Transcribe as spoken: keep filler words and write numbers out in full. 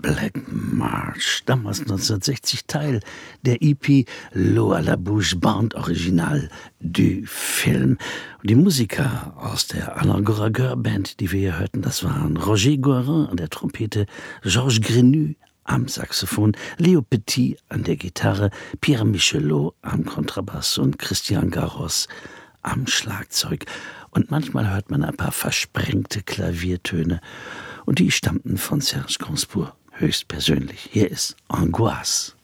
Black March, damals neunzehnhundertsechzig Teil der E P L'eau à la bouche, Band Original du Film. Und die Musiker aus der Alain Goraguer Band, die wir hier hörten, das waren Roger Guerin an der Trompete, Georges Grenu am Saxophon, Leo Petit an der Gitarre, Pierre Michelot am Kontrabass und Christian Garros am Schlagzeug. Und manchmal hört man ein paar versprengte Klaviertöne. Und die stammten von Serge Gainsbourg höchstpersönlich. Hier ist Angoisse.